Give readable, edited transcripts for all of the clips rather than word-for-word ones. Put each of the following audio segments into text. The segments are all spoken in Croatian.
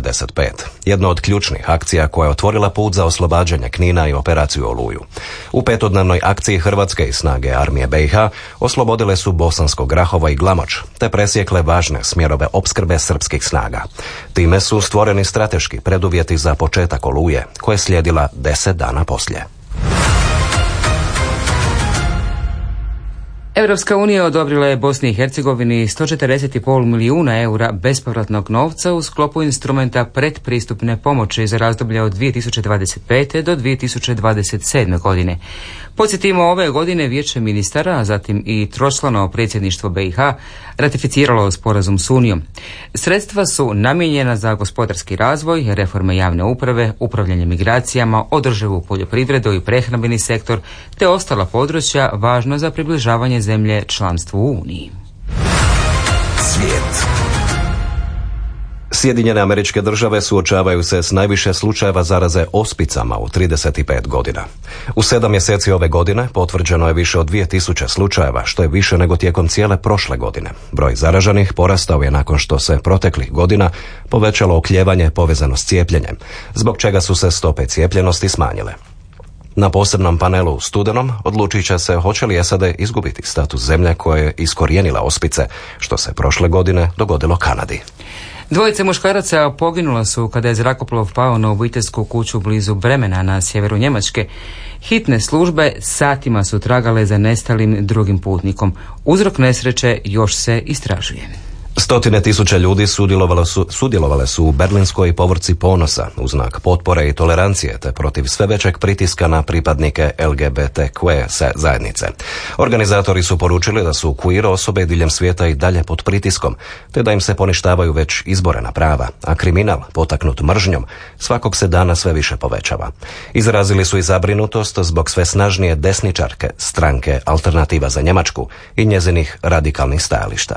95. Jedna od ključnih akcija koja je otvorila put za oslobađanje Knina i operaciju Oluju. U petodnevnoj akciji Hrvatske i snage armije BiH oslobodile su Bosansko Grahovo i Glamoč, te presjekle važne smjerove opskrbe srpskih snaga. Time su stvoreni strateški preduvjeti za početak Oluje, koja je slijedila 10 dana poslije. Europska unija odobrila je Bosni i Hercegovini 140,5 milijuna eura bespovratnog novca u sklopu instrumenta predpristupne pomoći za razdoblje od 2025. do 2027. godine. Podsjetimo, ove godine Vijeće ministara, a zatim i tročlano predsjedništvo BiH ratificiralo sporazum s Unijom. Sredstva su namijenjena za gospodarski razvoj, reforme javne uprave, upravljanje migracijama, održivu poljoprivredu i prehrambeni sektor, te ostala područja važna za približavanje zemlje članstvu u Uniji. Svijet. Sjedinjene Američke Države suočavaju se s najviše slučajeva zaraze ospicama u 35 godina. U 7 mjeseci ove godine potvrđeno je više od 2000 slučajeva, što je više nego tijekom cijele prošle godine. Broj zaraženih porastao je nakon što se proteklih godina povećalo oklijevanje povezano s cijepljenjem, zbog čega su se stope cijepljenosti smanjile. Na posebnom panelu u studenom odlučit će se hoće li SAD izgubiti status zemlje koja je iskorijenila ospice, što se prošle godine dogodilo Kanadi. Dvojice muškaraca poginula su kada je zrakoplov pao na obiteljsku kuću blizu Bremena na sjeveru Njemačke. Hitne službe satima su tragale za nestalim drugim putnikom. Uzrok nesreće još se istražuje. Stotine tisuća ljudi sudjelovale su u berlinskoj povorci ponosa u znak potpore i tolerancije te protiv sve većeg pritiska na pripadnike LGBTQ zajednice. Organizatori su poručili da su queer osobe diljem svijeta i dalje pod pritiskom, te da im se poništavaju već izborena prava, a kriminal, potaknut mržnjom, svakog se dana sve više povećava. Izrazili su i zabrinutost zbog sve snažnije desničarke stranke Alternativa za Njemačku i njezinih radikalnih stajališta.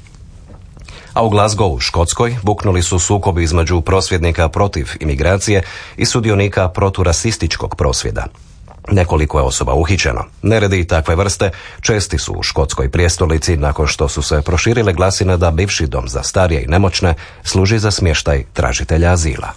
A u Glasgowu, Škotskoj, buknuli su sukobi između prosvjednika protiv imigracije i sudionika proturasističkog prosvjeda. Nekoliko je osoba uhićeno. Neredi takve vrste česti su u škotskoj prijestolnici nakon što su se proširile glasine da bivši dom za starije i nemoćne služi za smještaj tražitelja azila.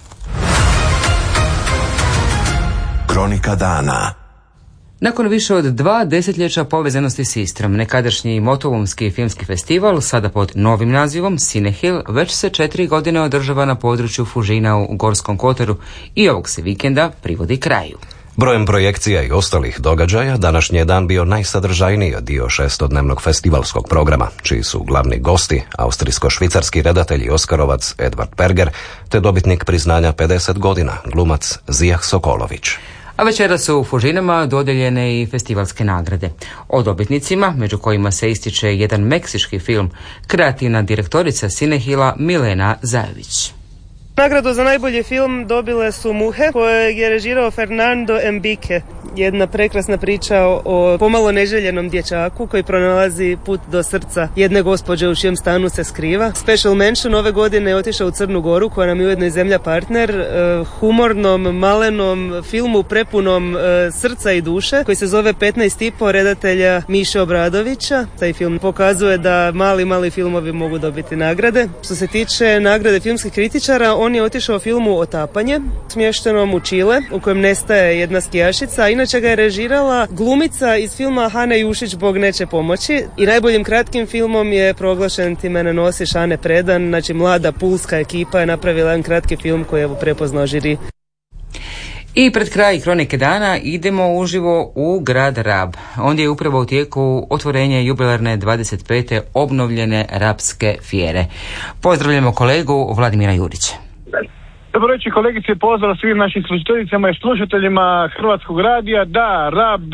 Kronika dana. Nakon više od 2 desetljeća povezanosti s Istrom, nekadašnji Motovunski filmski festival, sada pod novim nazivom Cinehill, već se 4 godine održava na području Fužina u Gorskom Kotaru i ovog se vikenda privodi kraju. Brojem projekcija i ostalih događaja, današnji je dan bio najsadržajniji dio 6-dnevnog festivalskog programa, čiji su glavni gosti austrijsko-švicarski redatelj i oskarovac Edvard Berger, te dobitnik priznanja 50 godina, glumac Zijah Sokolović. A večera su u Fužinama dodijeljene i festivalske nagrade. O dobitnicima, među kojima se ističe jedan meksiški film, kreativna direktorica Cinehilla Milena Zajović. Nagradu za najbolji film dobile su Muhe, kojeg je režirao Fernando Enrique. Jedna prekrasna priča o pomalo neželjenom dječaku koji pronalazi put do srca jedne gospođe u čijem stanu se skriva. Special mention ove godine je otišao u Crnu Goru, koja nam je ujedno i zemlja partner, humornom, malenom filmu prepunom srca i duše, koji se zove 15,5 redatelja Miše Obradovića. Taj film pokazuje da mali filmovi mogu dobiti nagrade. Što se tiče nagrade filmskih kritičara, on je otišao filmu Otapanje, smještenom u Čile, u kojem nestaje jedna skijašica, a inače ga je režirala glumica iz filma Hane Jušić Bog neće pomoći. I najboljim kratkim filmom je proglašen Ti mene nosiš Ane Predan, znači mlada pulska ekipa je napravila jedan kratki film koji je prepoznao žiri. I pred kraj Kronike dana idemo uživo u grad Rab. Ondje je upravo u tijeku otvorenje jubilarne 25. obnovljene Rabske fjere. Pozdravljamo kolegu Vladimira Jurića. Dobro večer kolegice, pozdrav svim našim slušateljicama i slušateljima Hrvatskog radija. Da,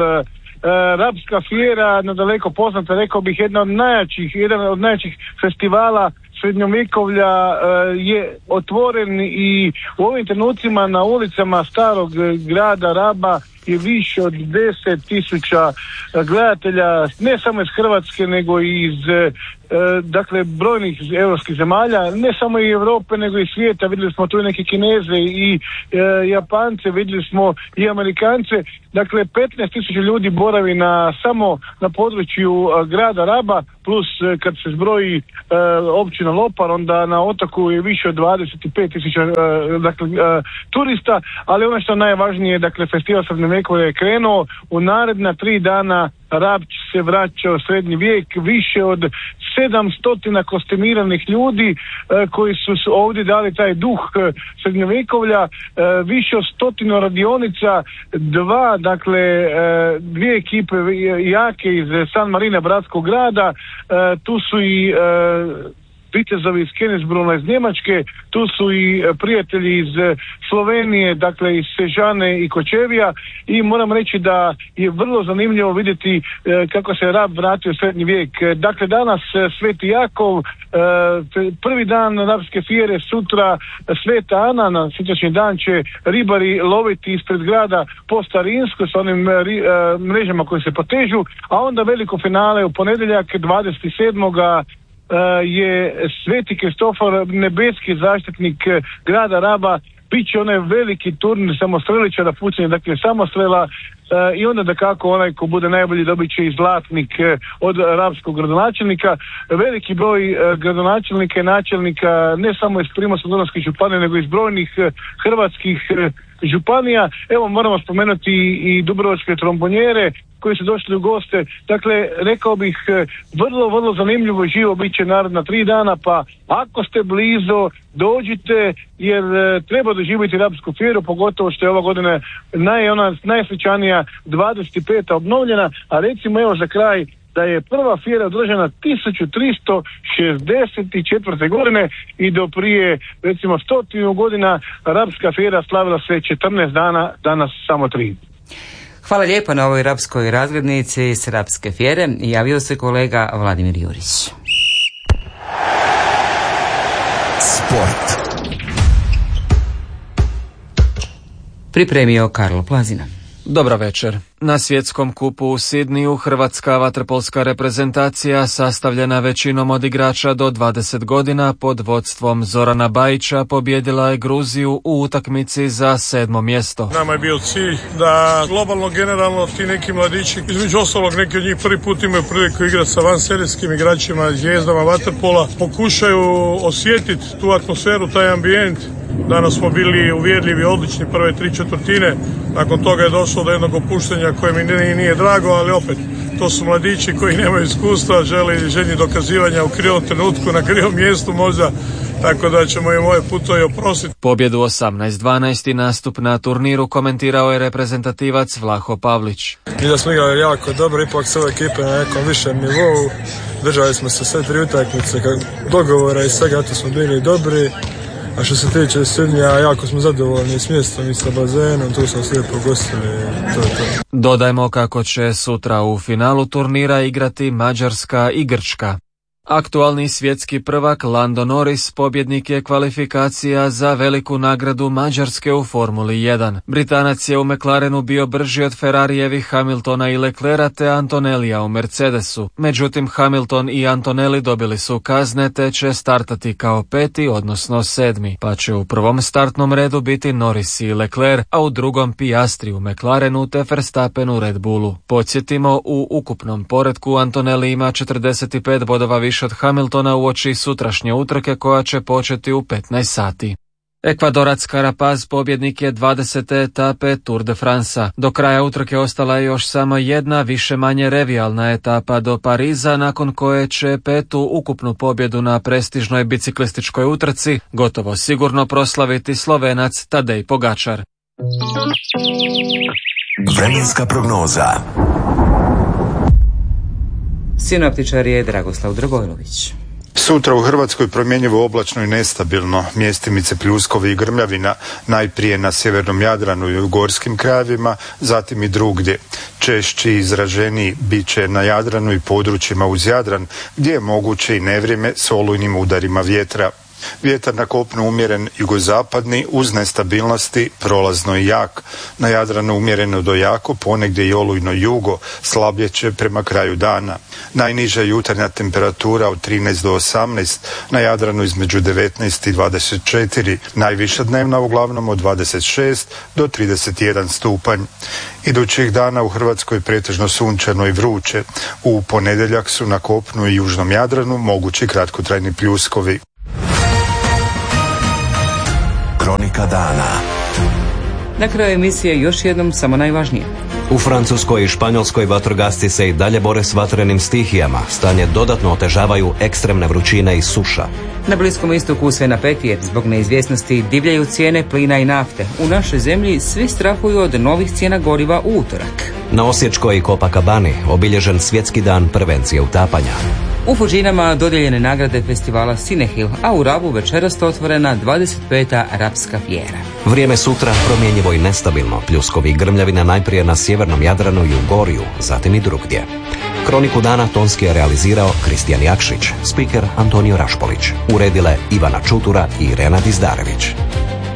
Rabska fjera, nadaleko poznata, rekao bih, jedan od najjačih festivala srednjovjekovlja je otvoren i u ovim trenucima na ulicama starog grada Raba je više od 10,000 gledatelja, ne samo iz Hrvatske nego i iz dakle brojnih europskih zemalja, ne samo i Europe nego i svijeta. Vidjeli smo tu i neke Kineze i Japance, vidjeli smo i Amerikance. Dakle 15.000 ljudi boravi samo na području grada Raba, plus kad se zbroji općina Lopar, onda na otoku je više od 25.000 turista, ali ono što je najvažnije, dakle festival Srednjovjekovlja je krenuo, u naredna 3 dana Rab se vraća u srednji vijek, više od 700 kostimiranih ljudi koji su ovdje dali taj duh srednjovjekovlja, više od 100 radionica, dvije ekipe jake iz San Marina, bratskog grada, tu su i vitezovi iz Kennesbruna iz Njemačke, tu su i prijatelji iz Slovenije, dakle iz Sežane i Kočevija, i moram reći da je vrlo zanimljivo vidjeti kako se Rab vratio u srednji vijek. Dakle danas Sveti Jakov, prvi dan Rabske fijere, sutra Sveta Ana, na sutrašnji dan će ribari loviti ispred grada po starinsko s onim mrežama koje se potežu, a onda veliko finale u ponedjeljak 27. je Sveti Kristofor, nebeski zaštitnik grada Raba. Biće onaj veliki turnir samostreličara, pucanje, dakle samostrela, i onda dakako onaj ko bude najbolji dobit će i zlatnik od rabskog gradonačelnika. Veliki broj gradonačelnika i načelnika, ne samo iz Primorsko-goranske županije, nego iz brojnih hrvatskih županija. Evo moramo spomenuti i dubrovačke trombonjere koji su došli u goste. Dakle, rekao bih, vrlo, vrlo zanimljivo i živo bit će naredna 3 dana, pa ako ste blizu, dođite, jer treba doživjeti Rabsku fijeru, pogotovo što je ova godina najsvećanija 25. obnovljena, a recimo evo za kraj da je prva fijera održana 1364. godine i do prije recimo 100 godina Rabska fijera slavila se 14 dana, danas samo 3. Hvala lijepo na ovoj rabskoj razglednici s Rabske fijere. Javio se kolega Vladimir Jurić. Sport. Pripremio Karlo Plazina. Dobra večer. Na svjetskom kupu u Sidniju hrvatska vaterpolska reprezentacija sastavljena većinom od igrača do 20 godina pod vodstvom Zorana Bajića pobijedila je Gruziju u utakmici za 7. mjesto. Nama je bio cilj da globalno, generalno ti neki mladići, između ostalog neki od njih prvi put imaju priliku igrati sa vanserijskim igračima, zvijezdama vaterpola, pokušaju osjetiti tu atmosferu, taj ambijent. Danas smo bili uvjerljivi, odlični prve 3/4, nakon toga je došlo do jednog opuštenja koje mi nije drago, ali opet, to su mladići koji nemaju iskustva, želji dokazivanja u krivom trenutku, na krivom mjestu možda, tako da ćemo i moje puto i oprostiti. Pobjedu 18-12 nastup na turniru komentirao je reprezentativac Vlaho Pavlić. Mi da smo igrali jako dobro, ipak su ove ekipe na nekom višem nivou, držali smo se sve 3 utakmice, dogovora i svega, to smo bili dobri. A što se tiče Sidnija, jako smo zadovoljni s mjestom i sa bazenom, tu smo sve pogostili. Dodajmo kako će sutra u finalu turnira igrati Mađarska i Grčka. Aktualni svjetski prvak Lando Norris pobjednik je kvalifikacija za veliku nagradu Mađarske u Formuli 1. Britanac je u McLarenu bio brži od Ferrarijevih Hamiltona i Leclerca te Antonellija u Mercedesu. Međutim, Hamilton i Antonelli dobili su kazne te će startati kao 5. odnosno 7. pa će u prvom startnom redu biti Norris i Leclerc, a u drugom Piastri u McLarenu te Verstappen u Red Bullu. Podsjetimo, u ukupnom poretku Antonelli ima 45 bodova više od Hamiltona uoči sutrašnje utrke koja će početi u 15 sati. Ekvadorac Carapaz pobjednik je 20. etape Tour de France. Do kraja utrke ostala je još samo jedna više-manje revijalna etapa do Pariza, nakon koje će 5. ukupnu pobjedu na prestižnoj biciklističkoj utrci gotovo sigurno proslaviti Slovenac Tadej Pogačar. Vremenska prognoza. Sinoptičar je Dragoslav Dragojlović. Sutra u Hrvatskoj promjenjivo oblačno i nestabilno, mjestimice pljuskovi i grmljavina, najprije na sjevernom Jadranu i u gorskim krajevima, zatim i drugdje. Češći i izraženiji bit će na Jadranu i područjima uz Jadran, gdje je moguće i nevrijeme s olujnim udarima vjetra. Vjetar na kopnu umjeren jugozapadni uz nestabilnosti prolazno i jak. Na Jadranu umjereno do jako, ponegdje i olujno jugo, slabljeće prema kraju dana. Najniža jutarnja temperatura od 13 do 18, na Jadranu između 19 i 24, najviša dnevna uglavnom od 26 do 31 stupanj. Idućih dana u Hrvatskoj pretežno sunčano i vruće. U ponedjeljak su na kopnu i južnom Jadranu mogući kratkotrajni pljuskovi. Kronika dana. Na kraju emisije još jednom samo najvažnije. U Francuskoj i Španjolskoj vatrogasci se i dalje bore s vatrenim stihijama. Stanje dodatno otežavaju ekstremne vrućine i suša. Na Bliskom istoku sve napetije. Zbog neizvjesnosti divljaju cijene plina i nafte. U našoj zemlji svi strahuju od novih cijena goriva u utorak. Na Osječkoj i Copacabani obilježen svjetski dan prevencije utapanja. U Fužinama dodijeljene nagrade festivala Cinehil, a u Rabu večeras otvorena 25. Rapska fjera. Vrijeme sutra promjenjivo i nestabilno. Pljuskovi i grmljavina najprije na sjevernom Jadranu i u Gorju, zatim i drugdje. Kroniku dana tonski je realizirao Kristijan Jakšić, spiker Antonio Rašpolić, uredile Ivana Čutura i Irena Dizdarević.